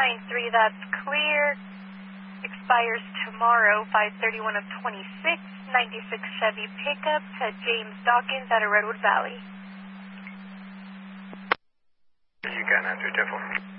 9-3, that's clear. Expires tomorrow, 5/31 of 26, 96 Chevy pickup to James Dawkins out of Redwood Valley. You got 9-3, 10-4.